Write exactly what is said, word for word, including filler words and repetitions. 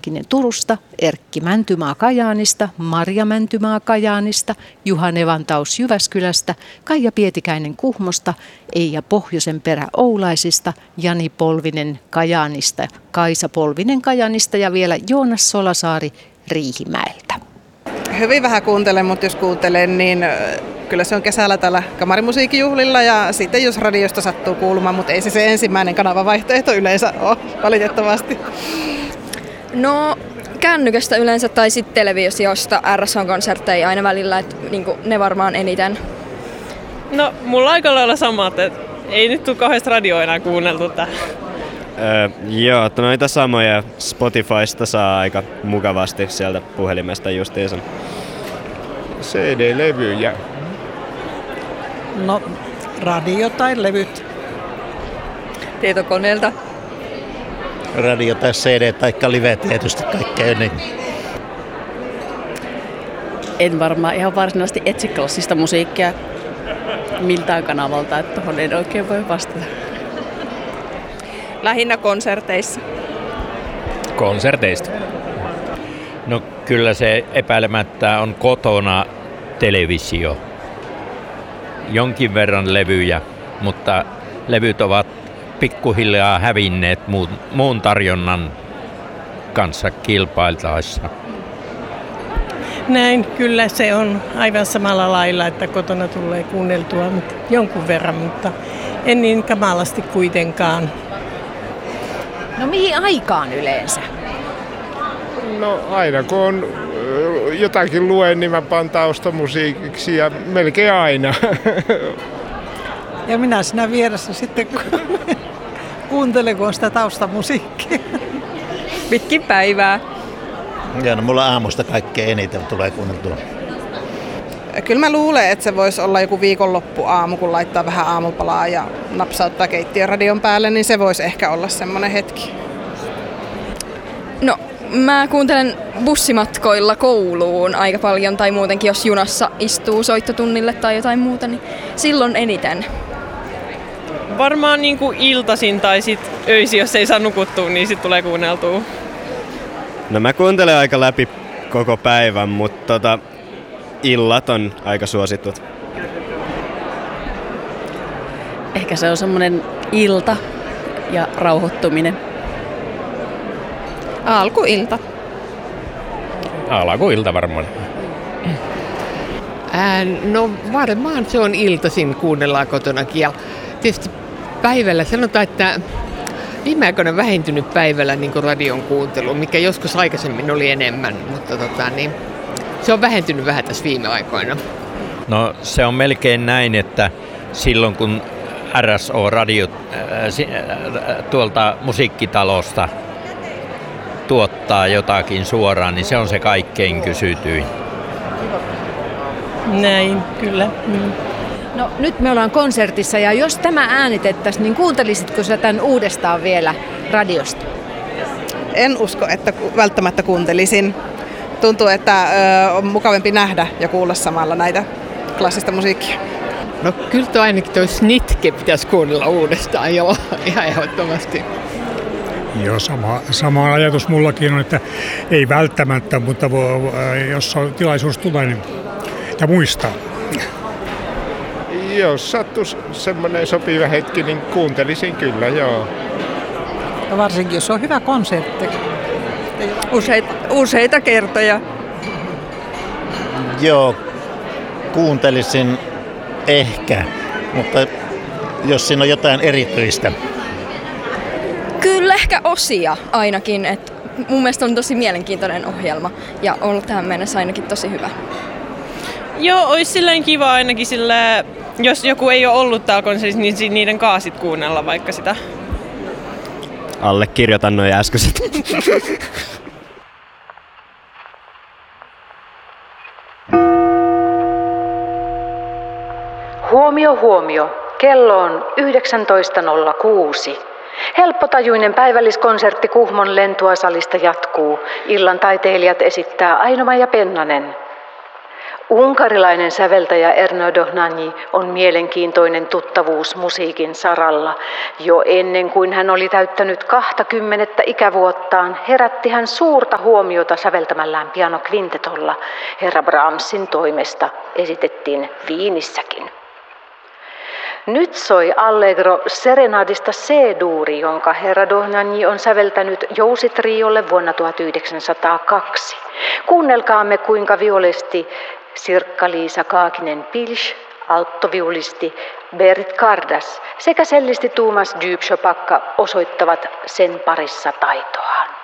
Heikkinen Turusta, Erkki Mäntymaa Kajaanista, Marja Mäntymaa Kajaanista, Juha Nevantaus Jyväskylästä, Kaija Pietikäinen Kuhmosta, Eija Pohjosenperä Oulaisista, Jani Polvinen Kajaanista, Kaisa Polvinen Kajaanista ja vielä Joonas Solasaari Riihimäeltä. Hyvin vähän kuuntelen, mutta jos kuuntelen, niin kyllä se on kesällä täällä kamarimusiikkijuhlilla ja sitten jos radiosta sattuu kuulumaan, mutta ei se se ensimmäinen kanavavaihtoehto yleensä ole, valitettavasti. No kännykästä yleensä tai sitten televisiosta R S O-konsertteja aina välillä, että niin ne varmaan eniten. No mulla on aika lailla samat, että ei nyt tule kauheasti radioa enää kuunneltu tähän. Öö, joo, että noita samoja Spotifysta saa aika mukavasti sieltä puhelimesta justiinsa. C D-levyjä. No, radio tai levyt. Tietokoneelta. Radio tai C D tai live tietysti kaikkea. Niin. En varmaan ihan varsinaisesti etsi klassista musiikkia miltään kanavalta, että tuohon en oikein voi vastata. Lähinnä konserteissa. Konserteista. No kyllä se epäilemättä on kotona televisio. Jonkin verran levyjä, mutta levyt ovat pikkuhiljaa hävinneet muun, muun tarjonnan kanssa kilpailtaessa. Näin, kyllä se on aivan samalla lailla, että kotona tulee kuunneltua mutta jonkun verran, mutta en niin kamalasti kuitenkaan. No mihin aikaan yleensä? No aina kun on jotakin luen, niin mä panen taustamusiikiksi ja melkein aina. Ja minä siinä vieressä sitten kuuntelen, kun on sitä taustamusiikkia. Pitkin päivää. Ja no mulla aamusta kaikkein eniten tulee kuunneltua. Kyllä mä luulen, että se voisi olla joku viikonloppuaamu, kun laittaa vähän aamupalaa ja napsauttaa keittiöradion päälle, niin se voisi ehkä olla semmoinen hetki. No, mä kuuntelen bussimatkoilla kouluun aika paljon tai muutenkin, jos junassa istuu soittotunnille tai jotain muuta, niin silloin eniten. Varmaan niin kuin iltaisin tai sit öisin, jos ei saa nukuttua, niin sit tulee kuunneltua. No mä kuuntelen aika läpi koko päivän, mutta tota, illat on aika suositut. Ehkä se on semmoinen ilta ja rauhoittuminen. Alkuilta. Alkuilta varmaan. Ää, no varmaan se on iltaisin, kuunnellaan kotonakin. Ja tietysti päivällä sanotaan, että viime aikoina vähentynyt päivällä niin kuin radion kuuntelu, mikä joskus aikaisemmin oli enemmän, mutta tota, niin, se on vähentynyt vähän tässä viime aikoina. No se on melkein näin, että silloin kun R S O-radio äh, tuolta musiikkitalosta tuottaa jotakin suoraan, niin se on se kaikkein kysytyin. Näin, kyllä. Mm. No nyt me ollaan konsertissa ja jos tämä äänitettäisiin, niin kuuntelisitko sä tämän uudestaan vielä radiosta? En usko, että välttämättä kuuntelisin. Tuntuu, että ö, on mukavampi nähdä ja kuulla samalla näitä klassista musiikkia. No kyllä tuo ainakin tuo Snitke pitäisi kuunnella uudestaan, joo, ihan ehdottomasti. Joo, sama, sama ajatus mullakin on, että ei välttämättä, mutta vo, jos on tilaisuus tulee niin, ja muistaa. Jos sattuisi semmoinen sopiva hetki, niin kuuntelisin kyllä, joo. Ja varsinkin, jos on hyvä konsertti. Useita, useita kertoja. Joo, kuuntelisin ehkä, mutta jos siinä on jotain erityistä. Kyllä ehkä osia ainakin. Et mun mielestä on tosi mielenkiintoinen ohjelma ja on ollut tähän mennessä ainakin tosi hyvä. Joo, olisi silleen kiva ainakin sillä, jos joku ei ole ollut täällä konsertissa, niin niiden kaasit kuunnella vaikka sitä. Allekirjoitan noin äskeiset. Huomio, huomio. Kello on yhdeksäntoista nolla kuusi. Helppotajuinen päivälliskonsertti Kuhmon Lentuasalista jatkuu. Illan taiteilijat esittää Aino-Maija Pennanen. Unkarilainen säveltäjä Ernő Dohnányi on mielenkiintoinen tuttavuus musiikin saralla. Jo ennen kuin hän oli täyttänyt kaksikymmentä ikävuottaan, herätti hän suurta huomiota säveltämällään pianokvintetolla. Herra Brahmsin toimesta esitettiin Viinissäkin. Nyt soi Allegro Serenadista C-duuri, jonka herra Dohnányi on säveltänyt Jousitriolle vuonna tuhatyhdeksänsataakaksi. Kuunnelkaamme, kuinka violisti Sirkka-Liisa Kaakinen-Pilsch, alttoviulisti Berit Kardas sekä sellisti Tuomas Dybsjö-Pakka osoittavat sen parissa taitoaan.